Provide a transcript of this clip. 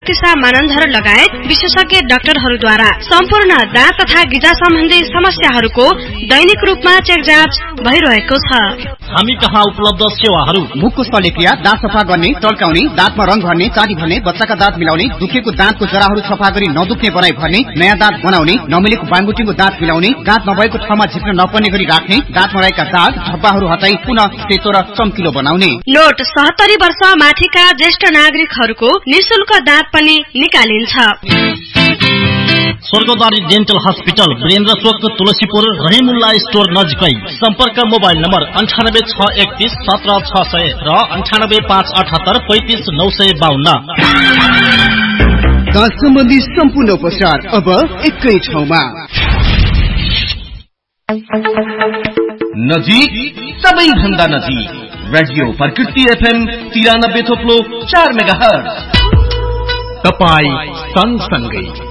चिकित्सा मानदण्ड लगायत विशेषज्ञ डाक्टरहरूद्वारा सम्पूर्ण दाँत तथा गिजा सम्बन्धी समस्याहरूको दैनिक रूपमा चेक जाँच भइरहेको छ। हामी कहाँ उपलब्ध सेवाहरू: मुखको शल्यक्रिया, दाँत सफा गर्ने, टल्काउने, दाँतमा रंग भर्ने, चाँडी भर्ने, बच्चाका दाँत मिलाउने, दुखेको दाँतको जराहरू सफा गरी नदुख्ने बनाई भर्ने, नयाँ दाँत बनाउने, नमिलेको बाङ्गुटिङको दाँत मिलाउने, दाँत नभएको ठाउँमा झिक्न नपर्ने गरी राख्ने, दाँतमा रहेका दाग धब्बाहरू हटाई पुनः सेतो र चम्किलो बनाउने। नोट: 70 वर्ष माथिका ज्येष्ठ नागरिकहरूको निशुल्क दाँत पनि निकालिन्छ। स्वर्गद्वारी डेन्टल हस्पिटल, वीरेन्द्र चोक, तुलसीपुर, रहिमुल्ला स्टोर नजिकै। सम्पर्क मोबाइल नम्बर 9861170600 र 9858835952। दाँत सम्बन्धी सम्पूर्ण उपचार अब एकै ठाउँमा। नजिक, सबैभन्दा नजिक। रेडियो प्रकृति FM 93.4 मेगाहर्ज। तपाई सँगसँगै